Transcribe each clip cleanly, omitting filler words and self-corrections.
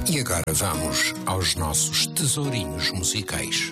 E agora vamos aos nossos tesourinhos musicais.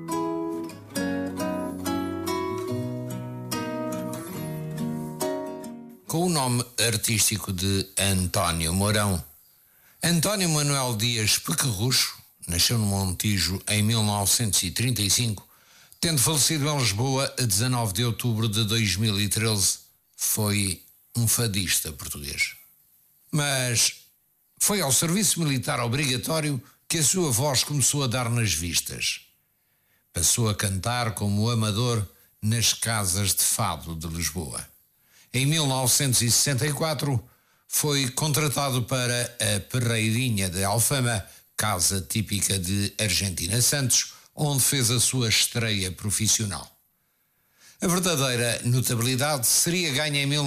Com o nome artístico de António Mourão, António Manuel Dias Pequerrucho nasceu no Montijo em 1935, tendo falecido em Lisboa a 19 de outubro de 2013. Foi um fadista português. Mas foi ao serviço militar obrigatório que a sua voz começou a dar nas vistas. Passou a cantar como amador nas casas de fado de Lisboa. Em 1964 foi contratado para a Perreirinha de Alfama, casa típica de Argentina Santos, onde fez a sua estreia profissional. A verdadeira notabilidade seria ganha em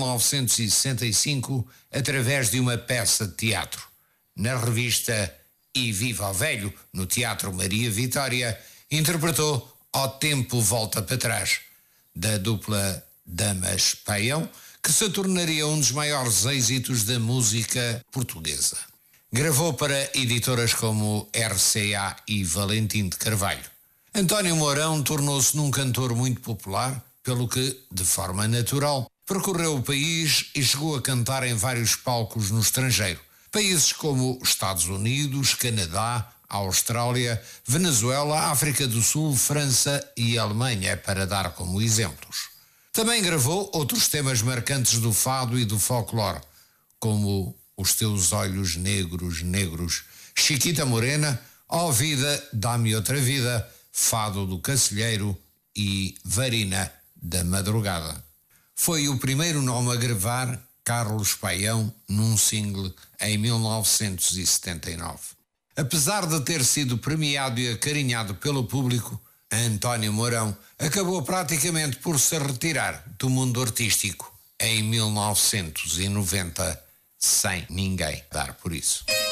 1965 através de uma peça de teatro. Na revista E Viva o Velho, no Teatro Maria Vitória, interpretou Ao Tempo Volta para Trás, da dupla Damas Paião, que se tornaria um dos maiores êxitos da música portuguesa. Gravou para editoras como RCA e Valentim de Carvalho. António Mourão tornou-se num cantor muito popular, pelo que, de forma natural, percorreu o país e chegou a cantar em vários palcos no estrangeiro. Países como Estados Unidos, Canadá, Austrália, Venezuela, África do Sul, França e Alemanha, para dar como exemplos. Também gravou outros temas marcantes do fado e do folclore, como Os Teus Olhos Negros, Negros, Chiquita Morena, Ó Vida, Dá-me Outra Vida, Fado do Cacilheiro e Varina da Madrugada. Foi o primeiro nome a gravar Carlos Paião num single em 1979. Apesar de ter sido premiado e acarinhado pelo público, António Mourão acabou praticamente por se retirar do mundo artístico em 1990, sem ninguém dar por isso.